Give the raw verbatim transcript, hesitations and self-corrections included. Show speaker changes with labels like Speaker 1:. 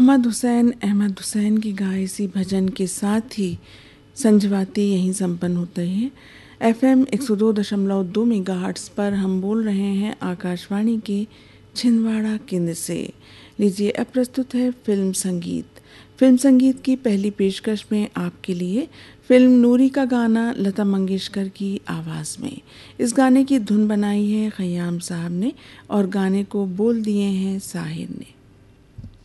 Speaker 1: मोहम्मद हुसैन अहमद हुसैन की गाए इसी भजन के साथ ही संजवाती यहीं संपन्न होते हैं। एफ एम एक सौ दो दशमलव दो मेगाहर्ट्ज़ पर हम बोल रहे हैं आकाशवाणी के छिंदवाड़ा केंद्र से। लीजिए अब प्रस्तुत है फिल्म संगीत। फिल्म संगीत की पहली पेशकश में आपके लिए फिल्म नूरी का गाना लता मंगेशकर की आवाज़ में। इस गाने की धुन बनाई है खयाम साहब ने और गाने को बोल दिए हैं साहिर ने।